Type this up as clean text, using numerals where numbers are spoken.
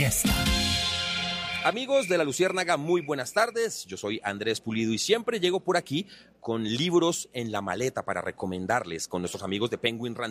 fiesta. Amigos de La Luciérnaga, muy buenas tardes. Yo soy Andrés Pulido y siempre llego por aquí con libros en la maleta para recomendarles con nuestros amigos de Penguin Random